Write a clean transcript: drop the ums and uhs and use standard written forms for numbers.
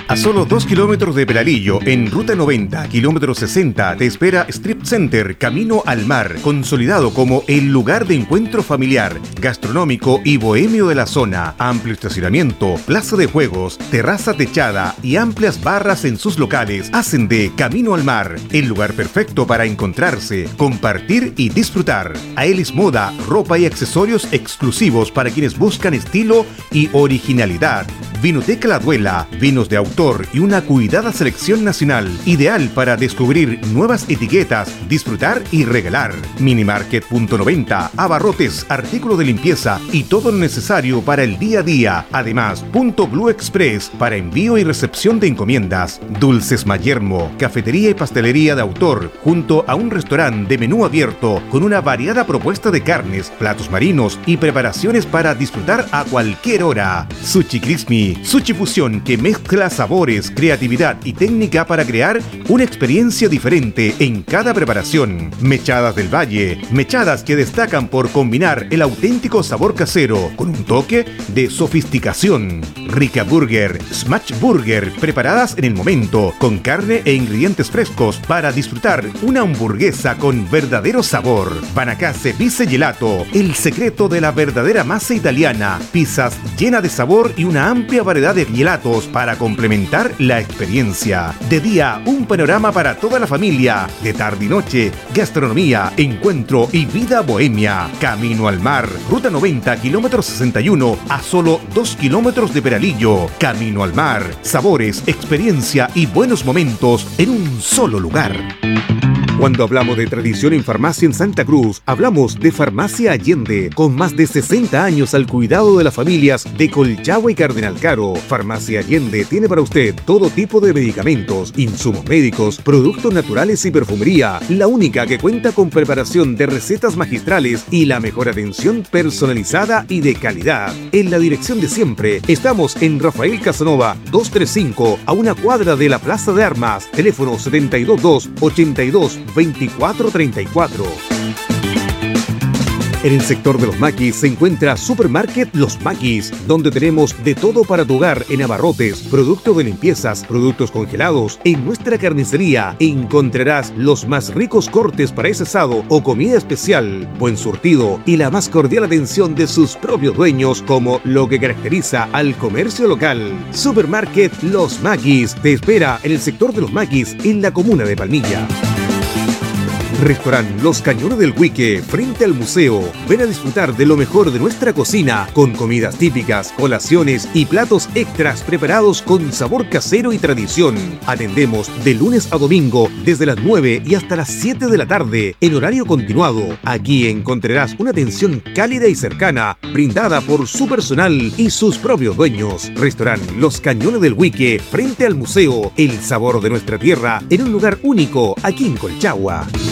A solo 2 kilómetros de Peralillo, en Ruta 90, kilómetro 60, te espera Strip Center Camino al Mar, consolidado como el lugar de encuentro familiar, gastronómico y bohemio de la zona. Amplio estacionamiento, plaza de juegos, terraza techada y amplias barras en sus locales hacen de Camino al Mar el lugar perfecto para encontrarse, compartir y disfrutar. Aelis Moda, ropa y accesorios exclusivos para quienes buscan estilo y originalidad. Vinoteca La Duela, vinos de autor y una cuidada selección nacional, ideal para descubrir nuevas etiquetas, disfrutar y regalar. Minimarket.90, abarrotes, artículos de limpieza y todo lo necesario para el día a día. Además, Punto Blue Express para envío y recepción de encomiendas. Dulces Mayermo, cafetería y pastelería de autor, junto a un restaurante de menú abierto con una variada propuesta de carnes, platos marinos y preparaciones para disfrutar a cualquier hora. Sushi Crispy, sushi fusión que mezcla sabores, creatividad y técnica para crear una experiencia diferente en cada preparación. Mechadas del Valle, mechadas que destacan por combinar el auténtico sabor casero con un toque de sofisticación. Rica Burger, Smash Burger, preparadas en el momento, con carne e ingredientes frescos para disfrutar una hamburguesa con verdadero sabor. Banacase Pizza Gelato, el secreto de la verdadera masa italiana. Pizzas llenas de sabor y una amplia variedad de gelatos para complementar la experiencia. De día, un panorama para toda la familia. De tarde y noche, gastronomía, encuentro y vida bohemia. Camino al Mar, Ruta 90, kilómetro 61, a solo 2 kilómetros de Peralillo. Camino al Mar, sabores, experiencia y buenos momentos en un solo lugar. Cuando hablamos de tradición en farmacia en Santa Cruz, hablamos de Farmacia Allende, con más de 60 años al cuidado de las familias de Colchagua y Cardenal Caro. Farmacia Allende tiene para usted todo tipo de medicamentos, insumos médicos, productos naturales y perfumería, la única que cuenta con preparación de recetas magistrales y la mejor atención personalizada y de calidad. En la dirección de siempre, estamos en Rafael Casanova 235, a una cuadra de la Plaza de Armas. Teléfono 722-82-2434. En el sector de los maquis se encuentra Supermarket Los Maquis, donde tenemos de todo para tu hogar en abarrotes, productos de limpiezas, productos congelados. En nuestra carnicería encontrarás los más ricos cortes para ese asado o comida especial, buen surtido y la más cordial atención de sus propios dueños, como lo que caracteriza al comercio local. Supermarket Los Maquis te espera en el sector de Los Maquis, en la comuna de Palmilla. Restaurante Los Cañones del Huique, frente al museo. Ven a disfrutar de lo mejor de nuestra cocina, con comidas típicas, colaciones y platos extras preparados con sabor casero y tradición. Atendemos de lunes a domingo desde las 9 y hasta las 7 de la tarde, en horario continuado. Aquí encontrarás una atención cálida y cercana, brindada por su personal y sus propios dueños. Restaurante Los Cañones del Huique, frente al museo. El sabor de nuestra tierra en un lugar único, aquí en Colchagua.